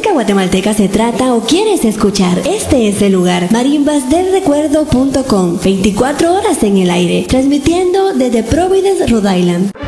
música guatemalteca se trata o quieres escuchar, este es el lugar. Marimbasdelrecuerdo.com, 24 horas en el aire, transmitiendo desde Providence, Rhode Island.